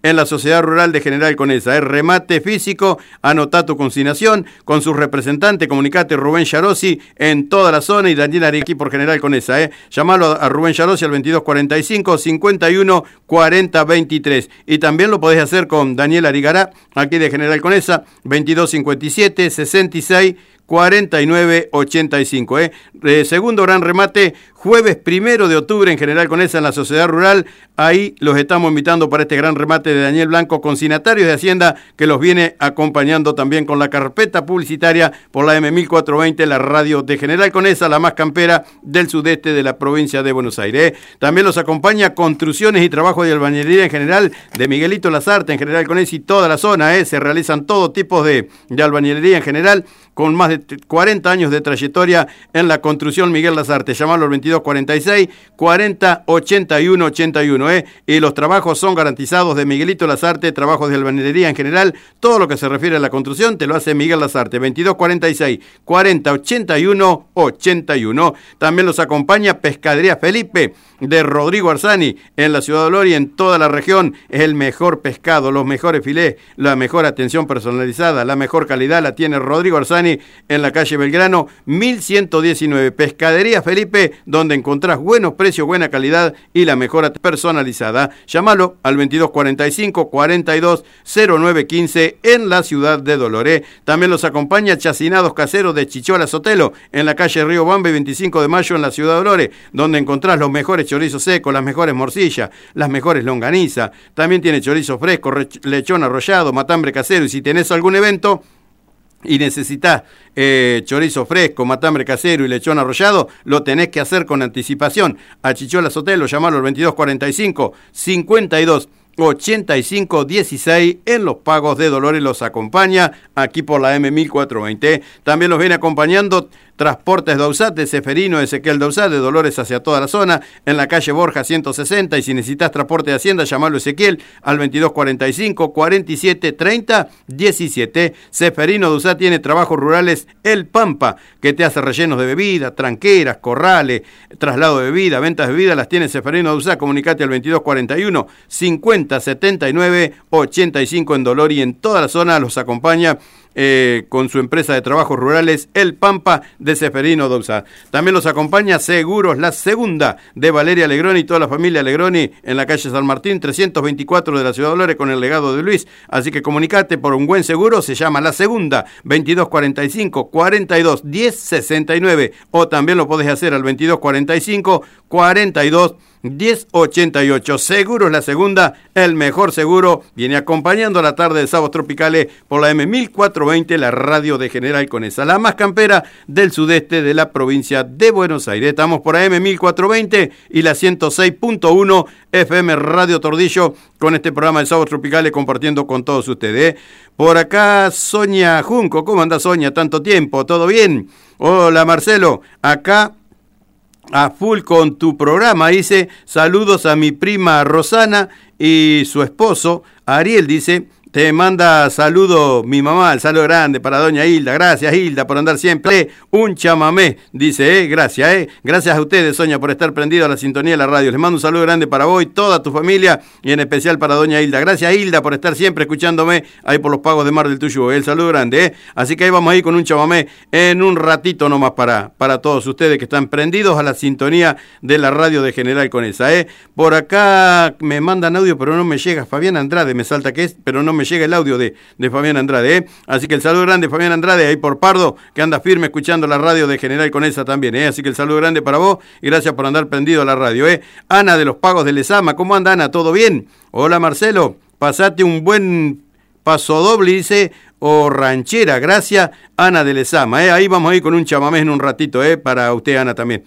en la Sociedad Rural de General Conesa. Remate físico, anotá tu consignación, con su representante, comunicate Rubén Yarosi en toda la zona y Daniel Ariqui por General Conesa. Llamalo a Rubén Yarosi al 2245 51 40 23. Y también lo podés hacer con Daniel Arigará, aquí de General Conesa, 2257 66 49 85. Segundo gran remate, jueves 1 de octubre en General Conesa en la Sociedad Rural. Ahí los estamos invitando para este gran remate de Daniel Blanco, consignatarios de Hacienda, que los viene acompañando también con la carpeta publicitaria por la M1420, la radio de General Conesa, la más campera del sudeste de la provincia de Buenos Aires. También los acompaña Construcciones y Trabajos de Albañilería en General de Miguelito Lazarte en General Conesa y toda la zona. Se realizan todo tipo de albañilería en general, con más de 40 años de trayectoria en la construcción. Miguel Lazarte, llamalo al 2246 40 81 81. Y los trabajos son garantizados de Miguelito Lazarte, trabajos de albañilería en general, todo lo que se refiere a la construcción te lo hace Miguel Lazarte, 2246 40 81 81. También los acompaña Pescadería Felipe de Rodrigo Arzani en la Ciudad de Olor y en toda la región. Es el mejor pescado, los mejores filés, la mejor atención personalizada, la mejor calidad la tiene Rodrigo Arzani en la calle Belgrano 1119. Pescadería Felipe, donde encontrás buenos precios, buena calidad y la mejor personalizada. Llámalo al 2245 42 09 15 en la ciudad de Dolores. También los acompaña Chacinados Caseros de Chichola Sotelo en la calle Río Bambe 25 de mayo en la ciudad de Dolores, donde encontrás los mejores chorizos secos, las mejores morcillas, las mejores longanizas. También tiene chorizo fresco, lechón arrollado, matambre casero. Y si tenés algún evento y necesitas chorizo fresco, matambre casero y lechón arrollado, lo tenés que hacer con anticipación. A Chichola Sotelo, llamalo al 2245 52 85 16 en los pagos de Dolores. Los acompaña aquí por la M1420. También los viene acompañando Transportes Dausat de Seferino Ezequiel Dausat de Dolores hacia toda la zona en la calle Borja 160. Y si necesitas transporte de Hacienda, llamalo Ezequiel al 2245 47 30 17. Seferino Dausat tiene trabajos rurales El Pampa, que te hace rellenos de bebida, tranqueras, corrales, traslado de bebida, ventas de bebida, las tiene Seferino Dausat. Comunicate al 2241 50 79 85 en Dolor y en toda la zona. Los acompaña con su empresa de trabajos rurales El Pampa de Seferino Dausat. También los acompaña Seguros La Segunda de Valeria Legroni y toda la familia Legroni en la calle San Martín 324 de la ciudad de Dolores con el legado de Luis. Así que comunicate por un buen seguro, se llama La Segunda, 2245 42 10 69, o también lo podés hacer al 2245 42 1088. Seguros La Segunda, el mejor seguro, viene acompañando la tarde de Sábados Tropicales por la M1420, la radio de General Conesa, la más campera del sudeste de la provincia de Buenos Aires. Estamos por AM1420 y la 106.1 FM Radio Tordillo con este programa de Sábados Tropicales compartiendo con todos ustedes. Por acá Sonia Junco, ¿cómo anda Sonia? Tanto tiempo, ¿todo bien? Hola Marcelo, acá a full con tu programa, dice, saludos a mi prima Rosana y su esposo Ariel, dice, te manda saludo mi mamá, el saludo grande para doña Hilda. Gracias Hilda por andar siempre un chamamé, dice, gracias, gracias a ustedes Sonia por estar prendido a la sintonía de la radio. Les mando un saludo grande para vos y toda tu familia y en especial para doña Hilda. Gracias Hilda por estar siempre escuchándome ahí por los pagos de Mar del Tuyú, el saludo grande, Así que ahí vamos a ir con un chamamé en un ratito nomás para todos ustedes que están prendidos a la sintonía de la radio de General Conesa, Por acá me mandan audio pero no me llega, Fabián Andrade me salta que es, pero no me llega el audio de Fabián Andrade, Así que el saludo grande Fabián Andrade ahí por Pardo, que anda firme escuchando la radio de General Conesa también, Así que el saludo grande para vos y gracias por andar prendido a la radio, Ana de los Pagos de Lezama, ¿cómo anda Ana? ¿Todo bien? Hola Marcelo, pasate un buen paso doble, dice, o ranchera, gracias Ana de Lezama, Ahí vamos a ir con un chamamé en un ratito, para usted Ana también.